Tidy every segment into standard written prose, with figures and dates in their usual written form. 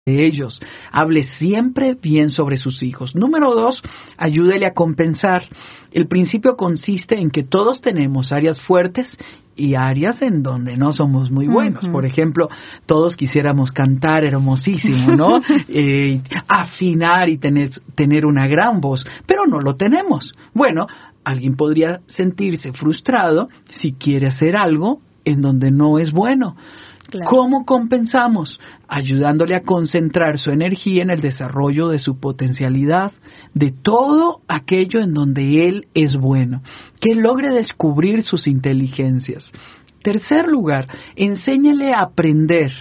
de ellos. Hable siempre bien sobre sus hijos. Número 2, ayúdele a compensar. El principio consiste en que todos tenemos áreas fuertes y áreas en donde no somos muy buenos. Por ejemplo, todos quisiéramos cantar hermosísimo, ¿no? Afinar y tener una gran voz, pero no lo tenemos. Bueno, alguien podría sentirse frustrado si quiere hacer algo en donde no es bueno. Claro. ¿Cómo compensamos? Ayudándole a concentrar su energía en el desarrollo de su potencialidad, de todo aquello en donde él es bueno, que logre descubrir sus inteligencias. Tercer lugar, enséñele a aprender,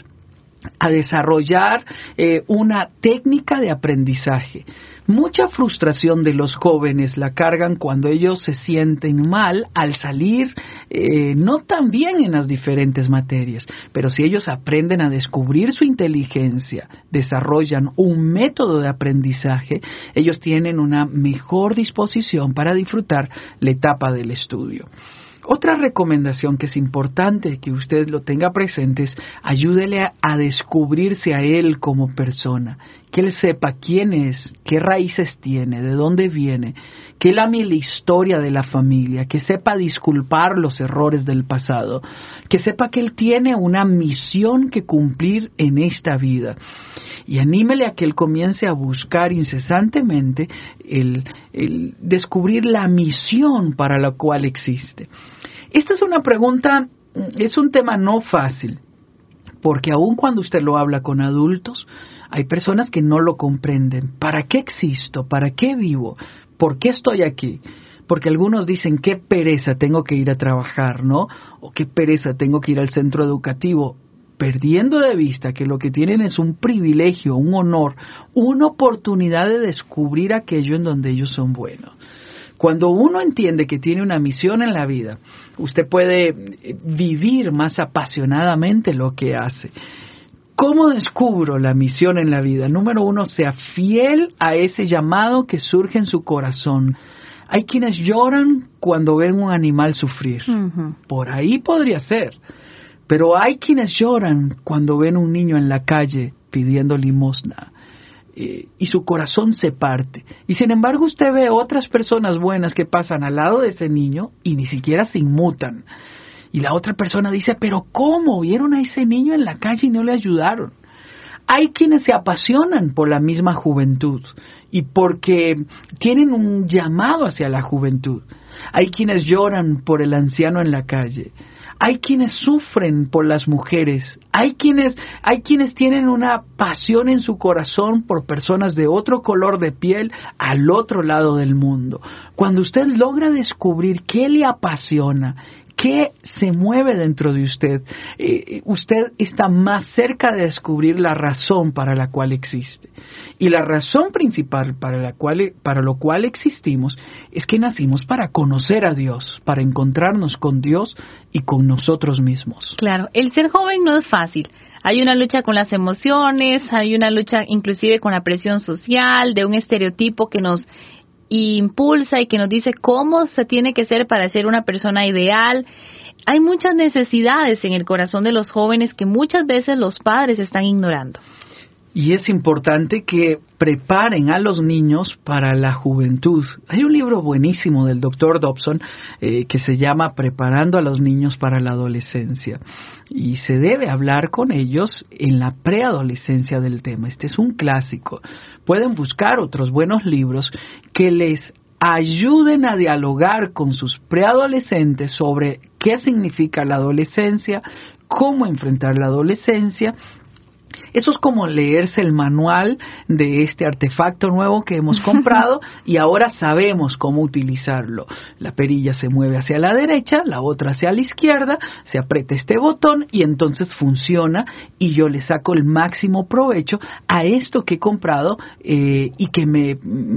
a desarrollar una técnica de aprendizaje. Mucha frustración de los jóvenes la cargan cuando ellos se sienten mal al salir no tan bien en las diferentes materias, pero si ellos aprenden a descubrir su inteligencia, desarrollan un método de aprendizaje, ellos tienen una mejor disposición para disfrutar la etapa del estudio. Otra recomendación que es importante que usted lo tenga presente es ayúdele a descubrirse a él como persona, que él sepa quién es, qué raíces tiene, de dónde viene, que él ame la historia de la familia, que sepa disculpar los errores del pasado, que sepa que él tiene una misión que cumplir en esta vida. Y anímele a que él comience a buscar incesantemente el descubrir la misión para la cual existe. Esta es una pregunta, es un tema no fácil, porque aun cuando usted lo habla con adultos, hay personas que no lo comprenden. ¿Para qué existo? ¿Para qué vivo? ¿Por qué estoy aquí? Porque algunos dicen, qué pereza, tengo que ir a trabajar, ¿no? O qué pereza, tengo que ir al centro educativo, perdiendo de vista que lo que tienen es un privilegio, un honor, una oportunidad de descubrir aquello en donde ellos son buenos. Cuando uno entiende que tiene una misión en la vida, usted puede vivir más apasionadamente lo que hace. ¿Cómo descubro la misión en la vida? Número 1, sea fiel a ese llamado que surge en su corazón. Hay quienes lloran cuando ven un animal sufrir. Por ahí podría ser. Pero hay quienes lloran cuando ven un niño en la calle pidiendo limosna. Y su corazón se parte. Y sin embargo usted ve otras personas buenas que pasan al lado de ese niño y ni siquiera se inmutan. Y la otra persona dice, pero ¿cómo? Vieron a ese niño en la calle y no le ayudaron. Hay quienes se apasionan por la misma juventud y porque tienen un llamado hacia la juventud. Hay quienes lloran por el anciano en la calle. Hay quienes sufren por las mujeres. Hay quienes tienen una pasión en su corazón por personas de otro color de piel al otro lado del mundo. Cuando usted logra descubrir qué le apasiona, qué se mueve dentro de usted, usted está más cerca de descubrir la razón para la cual existe. Y la razón principal para lo cual existimos es que nacimos para conocer a Dios, para encontrarnos con Dios y con nosotros mismos. Claro, el ser joven no es fácil. Hay una lucha con las emociones, hay una lucha inclusive con la presión social, de un estereotipo que nos impulsa y que nos dice cómo se tiene que ser para ser una persona ideal. Hay muchas necesidades en el corazón de los jóvenes que muchas veces los padres están ignorando. Y es importante que preparen a los niños para la juventud. Hay un libro buenísimo del Dr. Dobson que se llama Preparando a los niños para la adolescencia. Y se debe hablar con ellos en la preadolescencia del tema. Este es un clásico. Pueden buscar otros buenos libros que les ayuden a dialogar con sus preadolescentes sobre qué significa la adolescencia, cómo enfrentar la adolescencia. Eso es como leerse el manual de este artefacto nuevo que hemos comprado y ahora sabemos cómo utilizarlo. La perilla se mueve hacia la derecha, la otra hacia la izquierda, se aprieta este botón y entonces funciona y yo le saco el máximo provecho a esto que he comprado y que me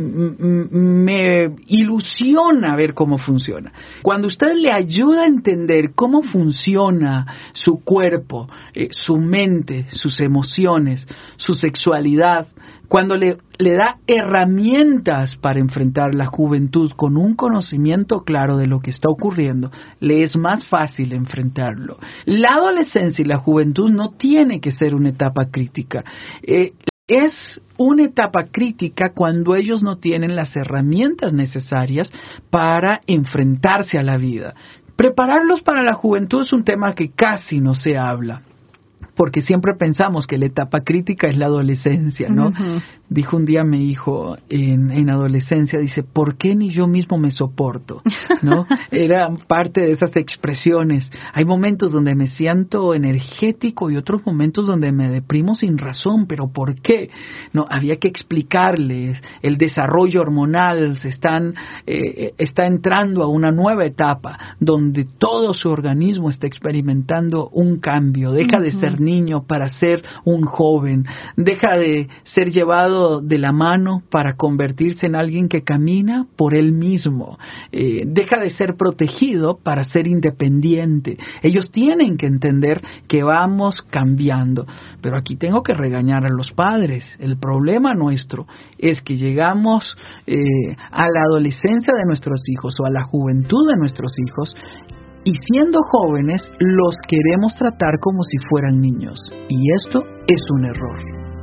ilusiona ver cómo funciona. Cuando usted le ayuda a entender cómo funciona su cuerpo, su mente, sus emociones, su sexualidad, cuando le da herramientas para enfrentar la juventud con un conocimiento claro de lo que está ocurriendo, le es más fácil enfrentarlo. La adolescencia y la juventud no tiene que ser una etapa crítica. es una etapa crítica cuando ellos no tienen las herramientas necesarias para enfrentarse a la vida. Prepararlos para la juventud es un tema que casi no se habla, porque siempre pensamos que la etapa crítica es la adolescencia, ¿no? Uh-huh. Dijo un día mi hijo en adolescencia, dice, ¿por qué ni yo mismo me soporto? ¿No? Era parte de esas expresiones. Hay momentos donde me siento energético y otros momentos donde me deprimo sin razón, pero ¿por qué? No, había que explicarles. El desarrollo hormonal está entrando a una nueva etapa donde todo su organismo está experimentando un cambio. Deja de ser niño para ser un joven. Deja de ser llevado de la mano para convertirse en alguien que camina por él mismo. Deja de ser protegido para ser independiente. Ellos tienen que entender que vamos cambiando. Pero aquí tengo que regañar a los padres. El problema nuestro es que llegamos a la adolescencia de nuestros hijos o a la juventud de nuestros hijos y siendo jóvenes los queremos tratar como si fueran niños. Y esto es un error.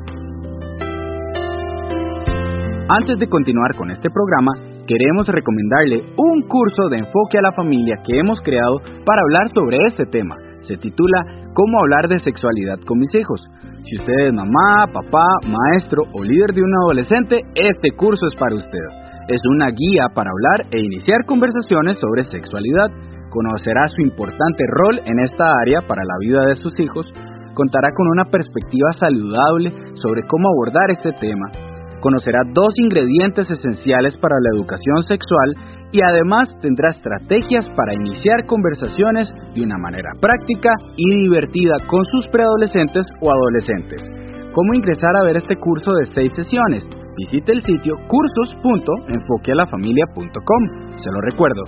Antes de continuar con este programa, queremos recomendarle un curso de enfoque a la familia que hemos creado para hablar sobre este tema. Se titula ¿Cómo hablar de sexualidad con mis hijos? Si usted es mamá, papá, maestro o líder de un adolescente, este curso es para usted. Es una guía para hablar e iniciar conversaciones sobre sexualidad. Conocerá su importante rol en esta área para la vida de sus hijos. Contará con una perspectiva saludable sobre cómo abordar este tema. Conocerá 2 ingredientes esenciales para la educación sexual y además tendrá estrategias para iniciar conversaciones de una manera práctica y divertida con sus preadolescentes o adolescentes. ¿Cómo ingresar a ver este curso de 6 sesiones? Visite el sitio cursos.enfoquealafamilia.com. Se lo recuerdo,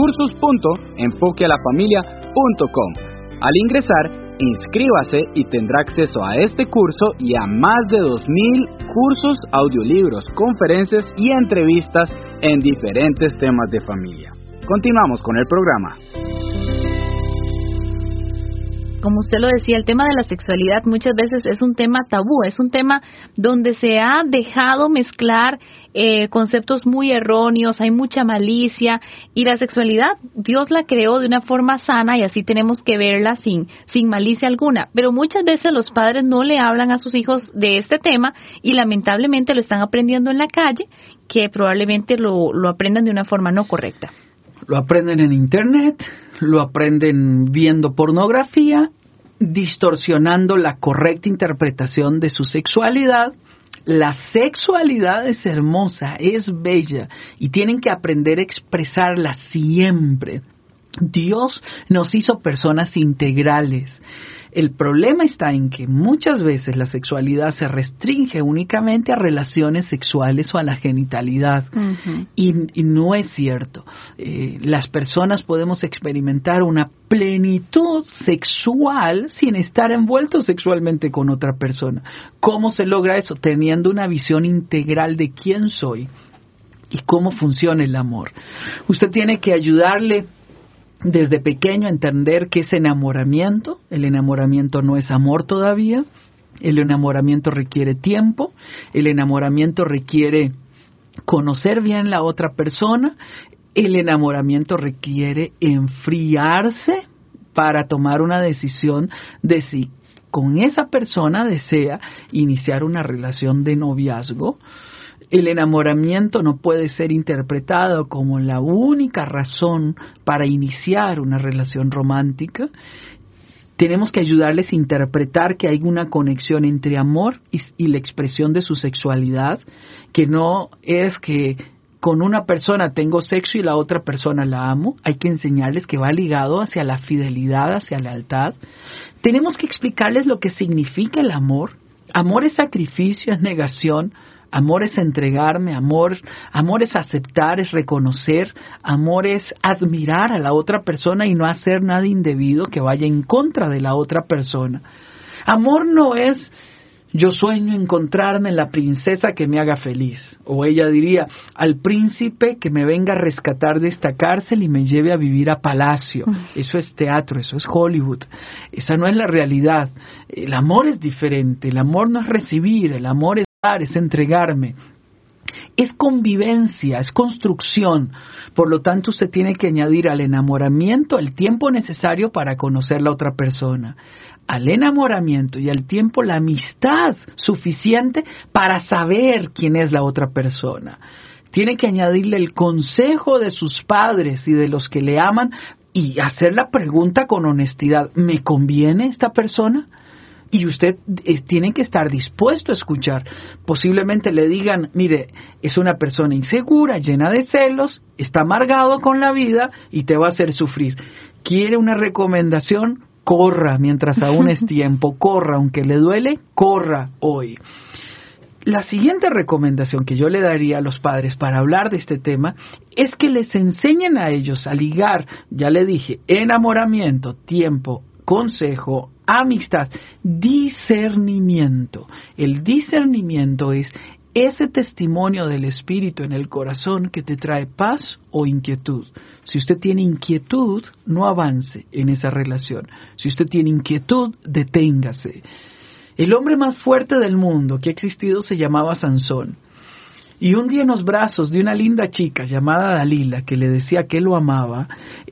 cursos.enfoquealafamilia.com. Al ingresar, inscríbase y tendrá acceso a este curso y a más de 2,000 cursos, audiolibros, conferencias y entrevistas en diferentes temas de familia. Continuamos con el programa. Como usted lo decía, el tema de la sexualidad muchas veces es un tema tabú, es un tema donde se ha dejado mezclar conceptos muy erróneos, hay mucha malicia, y la sexualidad Dios la creó de una forma sana y así tenemos que verla sin malicia alguna, pero muchas veces los padres no le hablan a sus hijos de este tema y lamentablemente lo están aprendiendo en la calle, que probablemente lo aprendan de una forma no correcta. Lo aprenden en internet, lo aprenden viendo pornografía, distorsionando la correcta interpretación de su sexualidad. La sexualidad es hermosa, es bella y tienen que aprender a expresarla siempre. Dios nos hizo personas integrales. El problema está en que muchas veces la sexualidad se restringe únicamente a relaciones sexuales o a la genitalidad. Uh-huh. Y no es cierto. Las personas podemos experimentar una plenitud sexual sin estar envueltos sexualmente con otra persona. ¿Cómo se logra eso? Teniendo una visión integral de quién soy y cómo funciona el amor. Usted tiene que ayudarle desde pequeño a entender qué es enamoramiento. El enamoramiento no es amor todavía. El enamoramiento requiere tiempo. El enamoramiento requiere conocer bien la otra persona. El enamoramiento requiere enfriarse para tomar una decisión de si con esa persona desea iniciar una relación de noviazgo. El enamoramiento no puede ser interpretado como la única razón para iniciar una relación romántica. Tenemos que ayudarles a interpretar que hay una conexión entre amor y la expresión de su sexualidad, que no es que con una persona tengo sexo y la otra persona la amo. Hay que enseñarles que va ligado hacia la fidelidad, hacia la lealtad. Tenemos que explicarles lo que significa el amor. Amor es sacrificio, es negación. Amor es entregarme, amor es aceptar, es reconocer, amor es admirar a la otra persona y no hacer nada indebido que vaya en contra de la otra persona. Amor no es yo sueño encontrarme la princesa que me haga feliz, o ella diría al príncipe que me venga a rescatar de esta cárcel y me lleve a vivir a palacio. Eso es teatro, eso es Hollywood, esa no es la realidad. El amor es diferente, el amor no es recibir, el amor es es entregarme. Es convivencia, es construcción. Por lo tanto, usted tiene que añadir al enamoramiento el tiempo necesario para conocer a la otra persona. Al enamoramiento y al tiempo la amistad suficiente para saber quién es la otra persona. Tiene que añadirle el consejo de sus padres y de los que le aman y hacer la pregunta con honestidad. ¿Me conviene esta persona? Y usted tiene que estar dispuesto a escuchar. Posiblemente le digan, mire, es una persona insegura, llena de celos, está amargado con la vida y te va a hacer sufrir. ¿Quiere una recomendación? Corra mientras aún es tiempo, corra, aunque le duele, corra hoy. La siguiente recomendación que yo le daría a los padres para hablar de este tema es que les enseñen a ellos a ligar, ya le dije, enamoramiento, tiempo, consejo, amistad, discernimiento. El discernimiento es ese testimonio del Espíritu en el corazón que te trae paz o inquietud. Si usted tiene inquietud, no avance en esa relación. Si usted tiene inquietud, deténgase. El hombre más fuerte del mundo que ha existido se llamaba Sansón. Y un día en los brazos de una linda chica llamada Dalila, que le decía que lo amaba,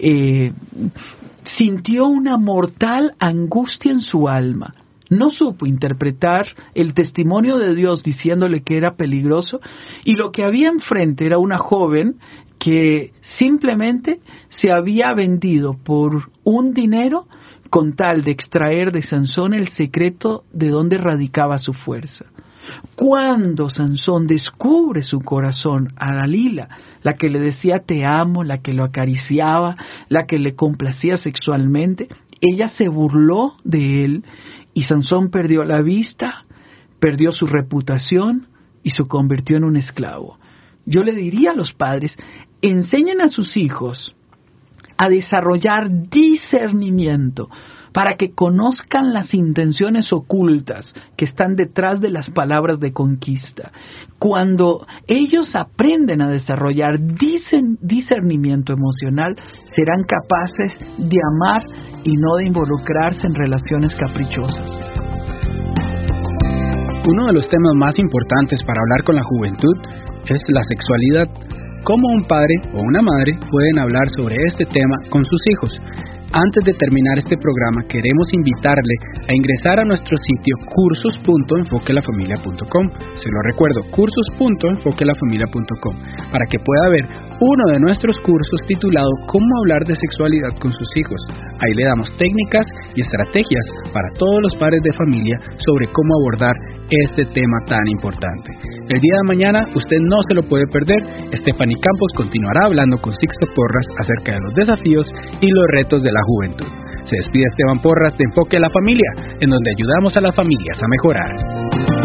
sintió una mortal angustia en su alma. No supo interpretar el testimonio de Dios diciéndole que era peligroso, y lo que había enfrente era una joven que simplemente se había vendido por un dinero con tal de extraer de Sansón el secreto de dónde radicaba su fuerza. Cuando Sansón descubre su corazón a Dalila, la que le decía te amo, la que lo acariciaba, la que le complacía sexualmente, ella se burló de él y Sansón perdió la vista, perdió su reputación y se convirtió en un esclavo. Yo le diría a los padres, enseñen a sus hijos a desarrollar discernimiento para que conozcan las intenciones ocultas que están detrás de las palabras de conquista. Cuando ellos aprenden a desarrollar discernimiento emocional, serán capaces de amar y no de involucrarse en relaciones caprichosas. Uno de los temas más importantes para hablar con la juventud es la sexualidad. ¿Cómo un padre o una madre pueden hablar sobre este tema con sus hijos? Antes de terminar este programa, queremos invitarle a ingresar a nuestro sitio cursos.enfoquelafamilia.com. Se lo recuerdo, cursos.enfoquelafamilia.com, para que pueda ver uno de nuestros cursos titulado ¿Cómo hablar de sexualidad con sus hijos? Ahí le damos técnicas y estrategias para todos los padres de familia sobre cómo abordar este tema tan importante. El día de mañana usted no se lo puede perder. Stephanie Campos continuará hablando con Sixto Porras acerca de los desafíos y los retos de la juventud. Se despide Esteban Porras de Enfoque a la Familia, en donde ayudamos a las familias a mejorar.